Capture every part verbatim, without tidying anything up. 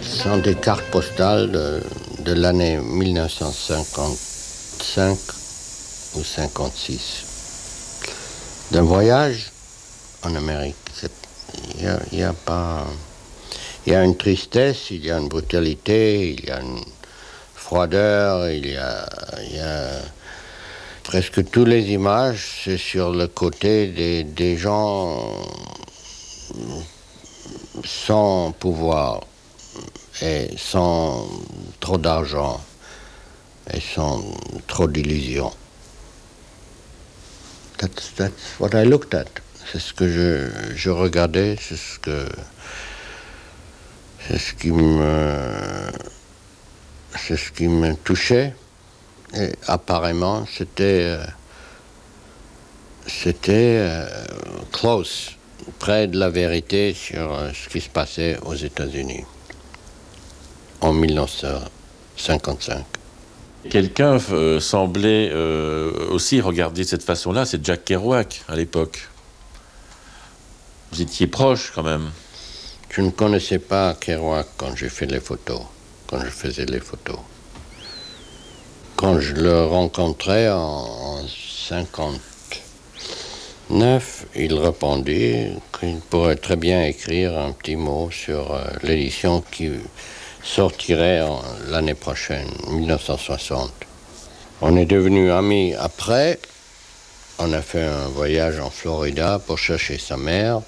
sont des cartes postales de, de l'année mille neuf cent cinquante-cinq ou cinquante-six. D'un voyage en Amérique. Il y a, il y a pas... Il y a une tristesse, il y a une brutalité, il y a une froideur, il y a... Il y a... Presque toutes les images, c'est sur le côté des, des gens sans pouvoir et sans trop d'argent et sans trop d'illusions. That's, that's what I looked at. C'est ce que je, je regardais, c'est ce que c'est ce qui me c'est ce qui me touchait. Et apparemment, c'était euh, c'était euh, close, près de la vérité sur euh, ce qui se passait aux États-Unis en mille neuf cent cinquante-cinq. Quelqu'un euh, semblait euh, aussi regarder de cette façon-là, c'est Jack Kerouac à l'époque. Vous étiez proche quand même. Je ne connaissais pas Kerouac quand j'ai fait les photos, quand je faisais les photos. Quand je le rencontrais en, en cinquante-neuf, il répondit qu'il pourrait très bien écrire un petit mot sur euh, l'édition qui sortirait en, l'année prochaine, mille neuf cent soixante. On est devenus amis après. On a fait un voyage en Florida pour chercher sa mère,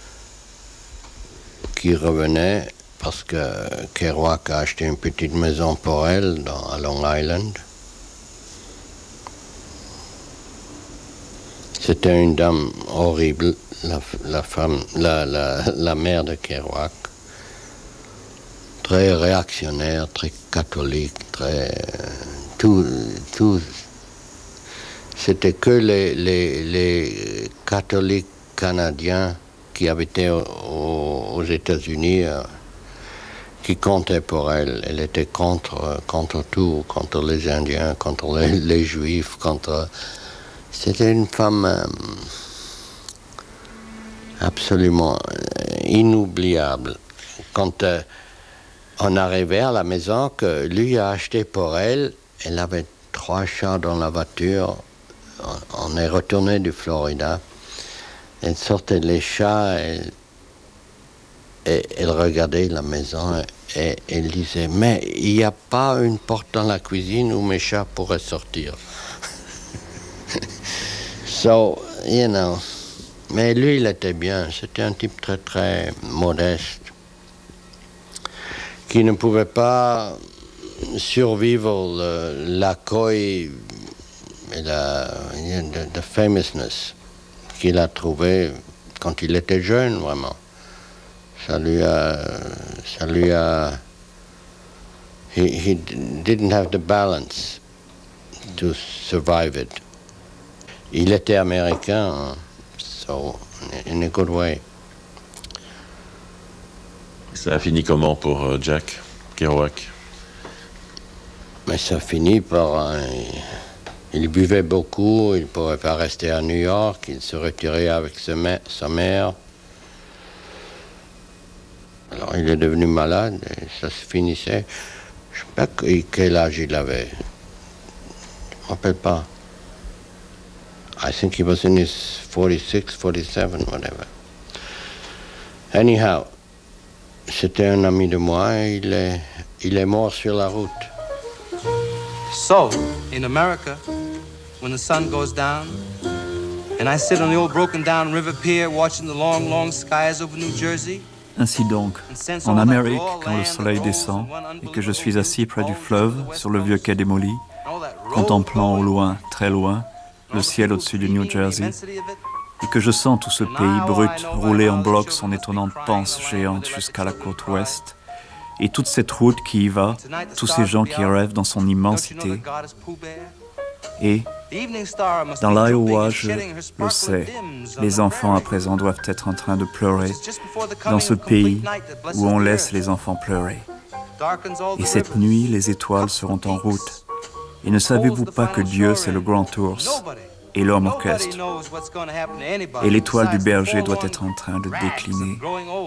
qui revenait parce que Kerouac a acheté une petite maison pour elle dans, à Long Island. C'était une dame horrible, la, la femme, la, la, la mère de Kerouac. Très réactionnaire, très catholique, très... Tout, tout, c'était que les, les, les catholiques canadiens qui habitaient au, au, aux États-Unis euh, qui comptaient pour elle. Elle était contre, contre tout, contre les Indiens, contre les, les Juifs, contre... C'était une femme euh, absolument inoubliable. Quand euh, on arrivait à la maison que lui a acheté pour elle, elle avait trois chats dans la voiture. On est retourné du Florida. Elle sortait les chats, elle, et elle regardait la maison et elle disait « Mais il n'y a pas une porte dans la cuisine où mes chats pourraient sortir. » So, you know. Mais lui, il était bien. C'était un type très, très modeste qui ne pouvait pas survivre le, l'accueil et la the, the famousness qu'il a trouvé quand il était jeune, vraiment. Ça lui a... Ça lui a... He, he didn't have the balance to survive it. Il était américain, hein, so in a good way. Ça a fini comment pour euh, Jack Kerouac? Mais ça finit par... Un, il buvait beaucoup, il ne pourrait pas rester à New York, il se retirait avec sa, ma- sa mère. Alors il est devenu malade et ça se finissait. Je ne sais pas quel âge il avait. Je ne me rappelle pas. I think he was in his forty-six, forty-seven, whatever. Anyhow, c'était un ami de moi et il est, il est mort sur la route. So, in America, when the sun goes down, and I sit on the old broken down river pier watching the long, long skies over New Jersey. Ainsi donc, en Amérique, quand le soleil descend et que je suis assis près du fleuve, sur le vieux quai démoli, contemplant au loin, très loin, le ciel au-dessus du New Jersey, et que je sens tout ce pays brut rouler en bloc son étonnante panse géante jusqu'à la côte ouest, et toute cette route qui y va, tous ces gens qui rêvent dans son immensité. Et, dans l'Iowa, je le sais, les enfants à présent doivent être en train de pleurer dans ce pays où on laisse les enfants pleurer. Et cette nuit, les étoiles seront en route. Et ne savez-vous pas que Dieu, c'est le grand ours et l'homme orchestre, et l'étoile du berger doit être en train de décliner.